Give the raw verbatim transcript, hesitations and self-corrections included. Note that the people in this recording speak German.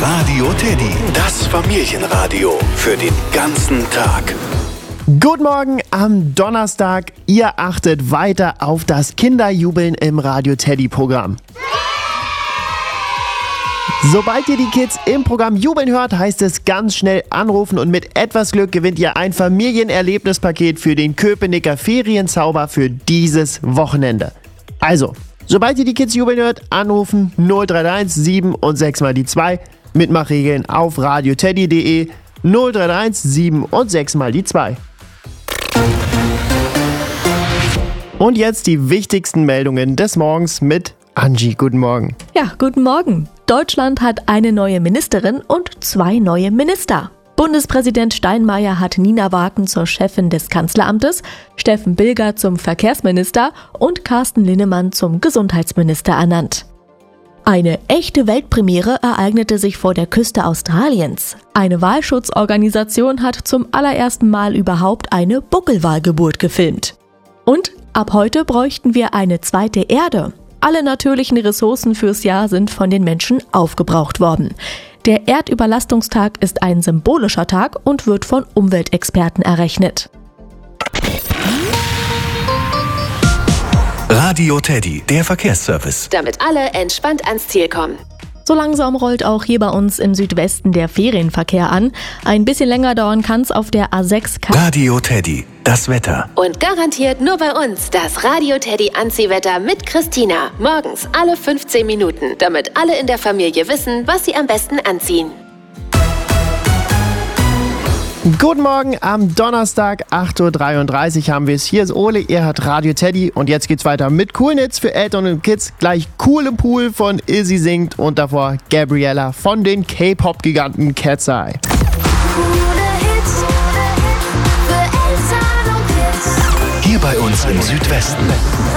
Radio Teddy, das Familienradio für den ganzen Tag. Guten Morgen am Donnerstag. Ihr achtet weiter auf das Kinderjubeln im Radio Teddy Programm. Sobald ihr die Kids im Programm jubeln hört, heißt es ganz schnell anrufen und mit etwas Glück gewinnt ihr ein Familienerlebnispaket für den Köpenicker Ferienzauber für dieses Wochenende. Also, sobald ihr die Kids jubeln hört, anrufen null drei eins sieben und sechs mal die zwei. Mitmachregeln auf radioteddy punkt de null drei eins sieben und sechs mal die zwei. Und jetzt die wichtigsten Meldungen des Morgens mit Angie. Guten Morgen. Ja, guten Morgen. Deutschland hat eine neue Ministerin und zwei neue Minister. Bundespräsident Steinmeier hat Nina Waken zur Chefin des Kanzleramtes, Steffen Bilger zum Verkehrsminister und Carsten Linnemann zum Gesundheitsminister ernannt. Eine echte Weltpremiere ereignete sich vor der Küste Australiens. Eine Walschutzorganisation hat zum allerersten Mal überhaupt eine Buckelwalgeburt gefilmt. Und ab heute bräuchten wir eine zweite Erde. Alle natürlichen Ressourcen fürs Jahr sind von den Menschen aufgebraucht worden. Der Erdüberlastungstag ist ein symbolischer Tag und wird von Umweltexperten errechnet. Radio Teddy, der Verkehrsservice. Damit alle entspannt ans Ziel kommen. So langsam rollt auch hier bei uns im Südwesten der Ferienverkehr an. Ein bisschen länger dauern kann's auf der A sechs. Radio Teddy, das Wetter. Und garantiert nur bei uns das Radio Teddy Anziehwetter mit Christina. Morgens alle fünfzehn Minuten, damit alle in der Familie wissen, was sie am besten anziehen. Guten Morgen am Donnerstag, acht Uhr dreiunddreißig haben wir es. Hier ist Ole, ihr hört Radio Teddy und jetzt geht's weiter mit coolen Hits für Eltern und Kids. Gleich Cool im Pool von Izzy singt und davor Gabriella von den K-Pop-Giganten Cat's Eye. Hier bei uns im Südwesten.